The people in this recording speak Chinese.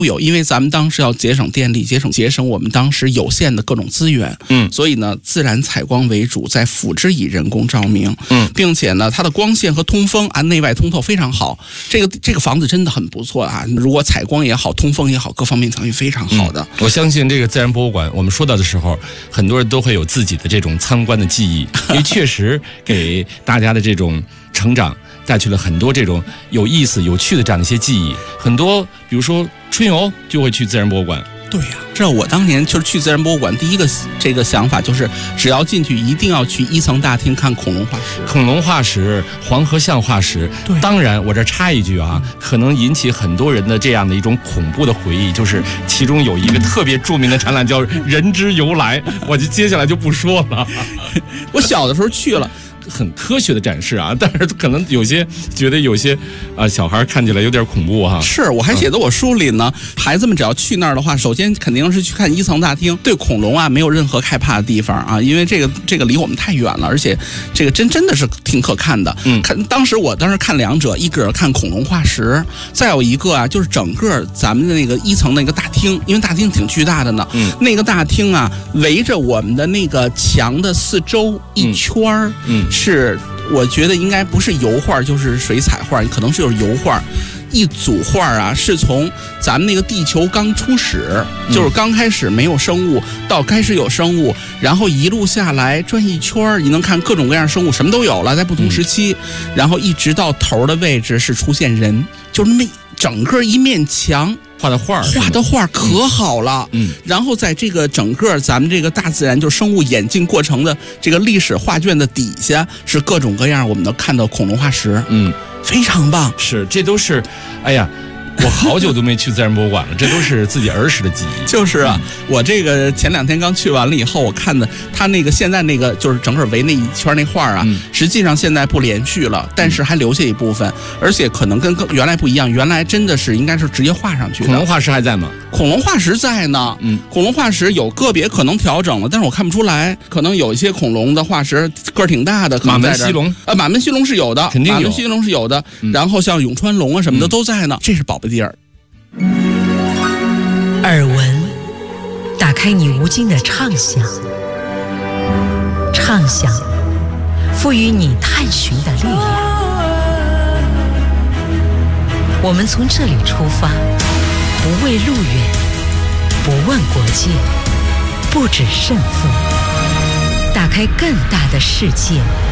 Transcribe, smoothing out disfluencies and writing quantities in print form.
有，因为咱们当时要节省电力，节省我们当时有限的各种资源，所以呢，自然采光为主，再辅之以人工照明，并且呢，它的光线和通风内外通透非常好。这个房子真的很不错啊！如果采光也好，通风也好，各方面条件非常好的。 我相信这个自然博物馆，我们说到的时候，很多人都会有自己的这种参观的记忆，因为确实给大家的这种成长带去了很多这种有意思、有趣的这样的一些记忆。很多，比如说春游就会去自然博物馆。 对呀，这我当年就是去自然博物馆，第一个这个想法就是，只要进去一定要去1层大厅看恐龙化石。 恐龙化石、黄河象化石。对，当然我这插一句啊，可能引起很多人的这样的一种恐怖的回忆，就是其中有一个特别著名的展览叫“人之由来”，我就接下来就不说了。 我小的时候去了。 很科学的展示啊，但是可能有些觉得有些小孩看起来有点恐怖哈。 是，我还写在我书里呢。孩子们只要去那儿的话，首先肯定是去看1层大厅，对恐龙没有任何害怕的地方啊，因为这个离我们太远了，而且这个真的是挺可看的。当时看2者，一个看恐龙化石，再有一个就是整个咱们的那个1层那个大厅，因为大厅挺巨大的呢。那个大厅围着我们的那个墙的4周一圈儿，是我觉得应该不是油画就是水彩画，可能是有油画。一组画是从咱们那个地球刚初始，就是刚开始没有生物，到开始有生物，然后一路下来转一圈，你能看各种各样生物，什么都有了，在不同时期，然后一直到头的位置是出现人，就是那整个一面墙画的画可好了。然后在这个整个咱们这个大自然就是生物演进过程的这个历史画卷的底下，是各种各样我们能看到恐龙化石。非常棒。 是，这都是，哎呀，我好久都没去自然博物馆了，这都是自己儿时的记忆。 就是啊，我这个前2天刚去完了以后，我看的他那个现在那个就是整个围那一圈那画实际上现在不连续了，但是还留下一部分，而且可能跟原来不一样，原来真的是应该是直接画上去的。 恐龙化石还在吗？ 恐龙化石在呢。恐龙化石有个别可能调整了，但是我看不出来，可能有一些恐龙的化石个儿挺大的， 马门溪龙马门溪龙是有的， 肯定有， 马门溪龙是有的。然后像永川龙什么的都在呢，这是宝贝地儿。 耳闻，打开你无尽的畅想，畅想赋予你探寻的力量。我们从这里出发，不畏路远，不问国界，不止胜负，打开更大的世界。